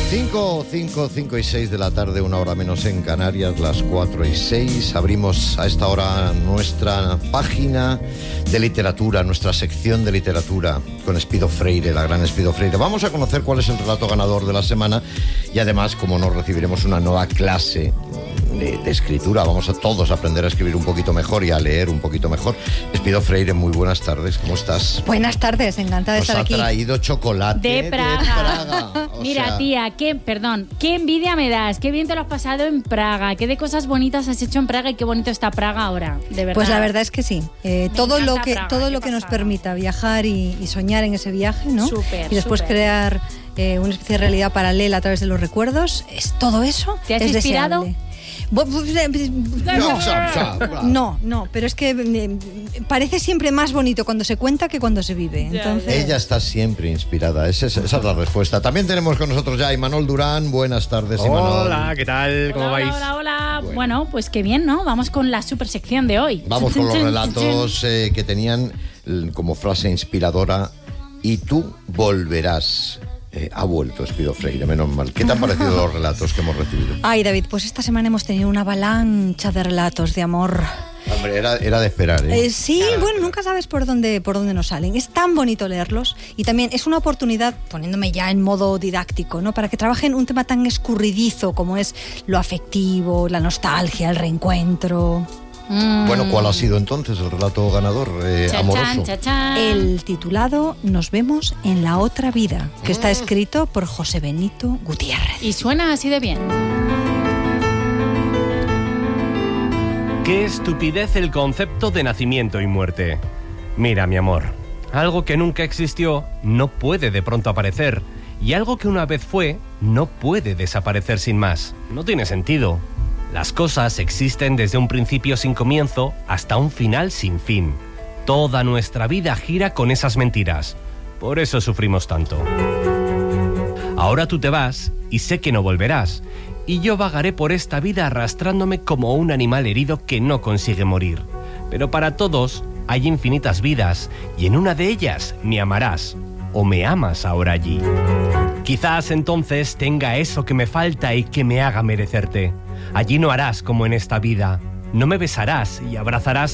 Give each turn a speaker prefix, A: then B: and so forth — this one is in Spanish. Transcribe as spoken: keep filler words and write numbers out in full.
A: cinco, cinco, cinco y seis de la tarde, una hora menos en Canarias, las cuatro y seis. Abrimos a esta hora nuestra página de literatura, nuestra sección de literatura con Espido Freire, la gran Espido Freire. Vamos a conocer cuál es el relato ganador de la semana y además, como nos recibiremos una nueva clase de, de escritura, vamos a todos aprender a escribir un poquito mejor y a leer un poquito mejor. Espido Freire, muy buenas tardes, ¿cómo estás?
B: Buenas tardes, encantada de
A: Nos
B: estar aquí.
A: Nos ha traído chocolate
C: de Praga.
A: De Praga. O
C: Mira,
A: sea...
C: tía, qué, perdón, qué envidia me das, qué bien te lo has pasado en Praga, qué de cosas bonitas has hecho en Praga y qué bonito está Praga ahora, de verdad.
B: Pues la verdad es que sí. Eh, todo lo que
C: Praga,
B: todo lo que nos permita viajar y, y soñar en ese viaje, ¿no?
C: Súper,
B: y después
C: súper.
B: crear eh, una especie de realidad paralela a través de los recuerdos, es todo eso.
C: ¿Te has
B: es
C: inspirado?
B: Deseable. No, no, no, pero es que eh, parece siempre más bonito cuando se cuenta que cuando se vive. Entonces...
A: Ella está siempre inspirada, esa es, esa es la respuesta. También tenemos con nosotros ya a Imanol Durán. Buenas tardes, Imanol.
D: Hola, ¿qué tal? ¿Cómo
C: hola,
D: vais?
C: Hola, hola,
A: Bueno.
C: bueno. pues qué bien, ¿no? Vamos con la super sección de hoy.
A: Vamos con los relatos eh, que tenían eh, como frase inspiradora: y tú volverás. Eh, ha vuelto Espido Freire, menos mal. ¿Qué te han parecido los relatos que hemos recibido?
B: Ay, David, pues esta semana hemos tenido una avalancha de relatos de amor.
A: Hombre, era, era de esperar, ¿eh?
B: Eh, sí, bueno, nunca sabes por dónde, por dónde nos salen. Es tan bonito leerlos y también es una oportunidad, poniéndome ya en modo didáctico, ¿no? Para que trabajen un tema tan escurridizo como es lo afectivo, la nostalgia, el reencuentro.
C: Mm.
A: Bueno, ¿cuál ha sido entonces el relato ganador eh,
C: Chachán,
A: amoroso?
C: chachán.
B: El titulado Nos vemos en la otra vida, que está escrito por José Benito Gutiérrez.
C: Y suena así de bien.
D: Qué estupidez el concepto de nacimiento y muerte. Mira, mi amor, algo que nunca existió no puede de pronto aparecer, y algo que una vez fue no puede desaparecer sin más. No tiene sentido. Las cosas existen desde un principio sin comienzo hasta un final sin fin. Toda nuestra vida gira con esas mentiras. Por eso sufrimos tanto. Ahora tú te vas y sé que no volverás. Y yo vagaré por esta vida arrastrándome como un animal herido que no consigue morir. Pero para todos hay infinitas vidas y en una de ellas me amarás o me amas ahora allí. Quizás entonces tenga eso que me falta y que me haga merecerte. Allí no harás como en esta vida. No me besarás y abrazarás